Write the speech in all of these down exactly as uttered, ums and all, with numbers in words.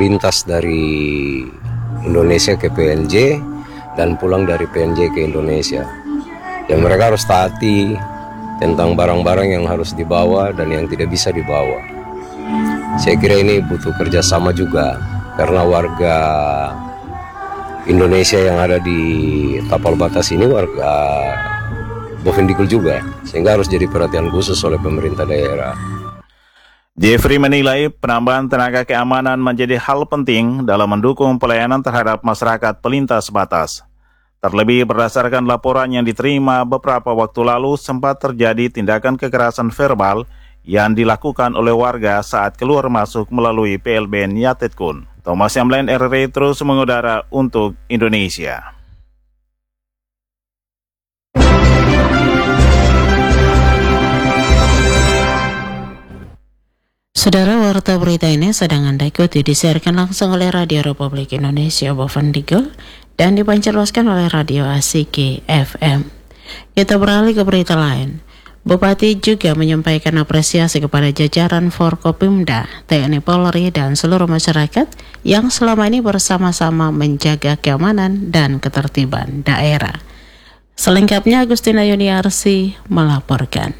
melintas dari Indonesia ke P N J dan pulang dari P N J ke Indonesia. Dan mereka harus taati tentang barang-barang yang harus dibawa dan yang tidak bisa dibawa. Saya kira ini butuh kerjasama juga, karena warga Indonesia yang ada di tapal batas ini warga Bovendigul juga, sehingga harus jadi perhatian khusus oleh pemerintah daerah. Jeffrey menilai penambahan tenaga keamanan menjadi hal penting dalam mendukung pelayanan terhadap masyarakat pelintas batas. Terlebih berdasarkan laporan yang diterima beberapa waktu lalu sempat terjadi tindakan kekerasan verbal yang dilakukan oleh warga saat keluar masuk melalui P L B N Yatetkun. Thomas Yamlen R R I terus mengudara untuk Indonesia. Saudara, warta berita ini sedang Anda ikuti disiarkan langsung oleh Radio Republik Indonesia Bovendigul dan dipancarkan oleh Radio Asiki F M. Kita beralih ke berita lain. Bupati juga menyampaikan apresiasi kepada jajaran Forkopimda, T N I Polri, dan seluruh masyarakat yang selama ini bersama-sama menjaga keamanan dan ketertiban daerah. Selengkapnya Agustina Yuniarsi melaporkan.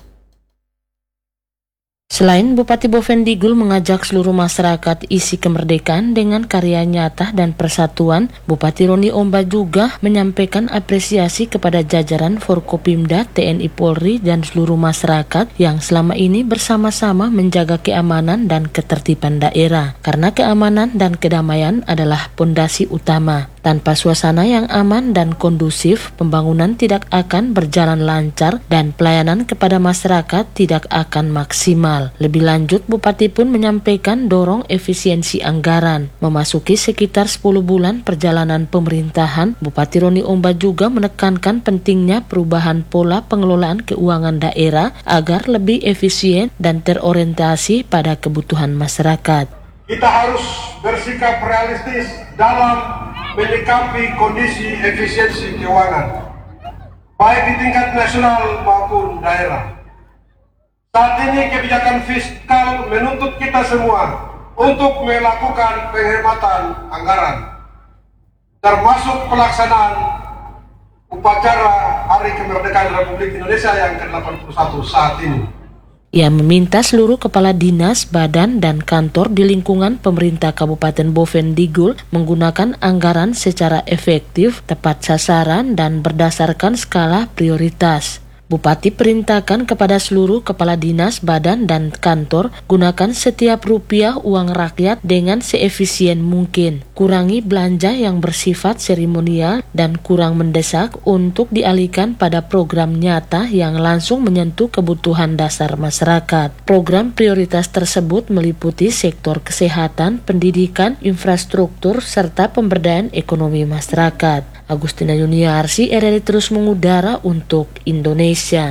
Selain Bupati Bovendigul mengajak seluruh masyarakat isi kemerdekaan dengan karya nyata dan persatuan, Bupati Roni Omba juga menyampaikan apresiasi kepada jajaran Forkopimda, T N I Polri, dan seluruh masyarakat yang selama ini bersama-sama menjaga keamanan dan ketertiban daerah. Karena keamanan dan kedamaian adalah pondasi utama. Tanpa suasana yang aman dan kondusif, pembangunan tidak akan berjalan lancar dan pelayanan kepada masyarakat tidak akan maksimal. Lebih lanjut, Bupati pun menyampaikan dorong efisiensi anggaran. Memasuki sekitar sepuluh bulan perjalanan pemerintahan, Bupati Roni Omba juga menekankan pentingnya perubahan pola pengelolaan keuangan daerah agar lebih efisien dan terorientasi pada kebutuhan masyarakat. Kita harus bersikap realistis dalam menyikapi kondisi efisiensi keuangan, baik di tingkat nasional maupun daerah. Saat ini kebijakan fiskal menuntut kita semua untuk melakukan penghematan anggaran, termasuk pelaksanaan upacara Hari Kemerdekaan Republik Indonesia yang ke delapan puluh satu saat ini. Ia meminta seluruh kepala dinas, badan, dan kantor di lingkungan pemerintah Kabupaten Bovendigul menggunakan anggaran secara efektif, tepat sasaran, dan berdasarkan skala prioritas. Bupati perintahkan kepada seluruh kepala dinas, badan, dan kantor gunakan setiap rupiah uang rakyat dengan seefisien mungkin. Kurangi belanja yang bersifat seremonial dan kurang mendesak untuk dialihkan pada program nyata yang langsung menyentuh kebutuhan dasar masyarakat. Program prioritas tersebut meliputi sektor kesehatan, pendidikan, infrastruktur, serta pemberdayaan ekonomi masyarakat. Agustina Yuniarsi, R R I terus mengudara untuk Indonesia.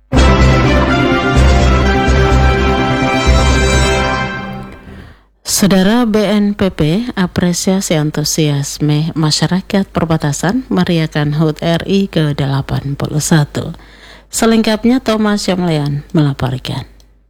Saudara, B N P P apresiasi antusiasme masyarakat perbatasan meriahkan H U T R I ke delapan puluh satu. Selengkapnya Thomas Yamlean melaporkan.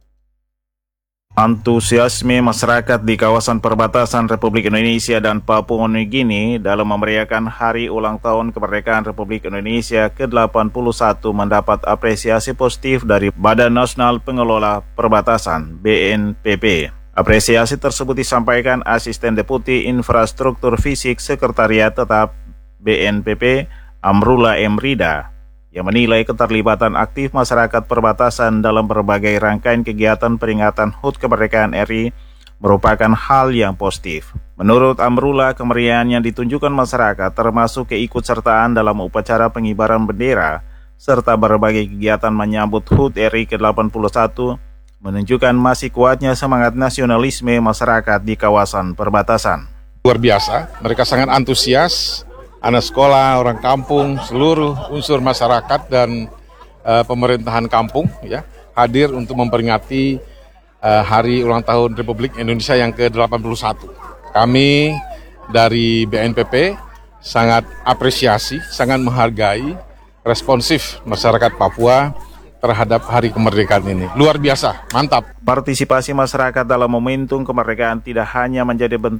Antusiasme masyarakat di kawasan perbatasan Republik Indonesia dan Papua Nugini dalam memeriahkan Hari Ulang Tahun Kemerdekaan Republik Indonesia ke delapan puluh satu mendapat apresiasi positif dari Badan Nasional Pengelola Perbatasan B N P P. Apresiasi tersebut disampaikan Asisten Deputi Infrastruktur Fisik Sekretariat Tetap B N P P Amrullah M. Rida, yang menilai keterlibatan aktif masyarakat perbatasan dalam berbagai rangkaian kegiatan peringatan H U T Kemerdekaan R I merupakan hal yang positif. Menurut Amrullah, kemeriahan yang ditunjukkan masyarakat termasuk keikutsertaan dalam upacara pengibaran bendera serta berbagai kegiatan menyambut H U T R I ke delapan puluh satu menunjukkan masih kuatnya semangat nasionalisme masyarakat di kawasan perbatasan. Luar biasa, mereka sangat antusias. Anak sekolah, orang kampung, seluruh unsur masyarakat dan uh, pemerintahan kampung ya hadir untuk memperingati uh, Hari Ulang Tahun Republik Indonesia yang ke delapan puluh satu. Kami dari B N P P sangat apresiasi, sangat menghargai responsif masyarakat Papua terhadap Hari Kemerdekaan ini. Luar biasa, mantap. Partisipasi masyarakat dalam momentum kemerdekaan tidak hanya menjadi bentuk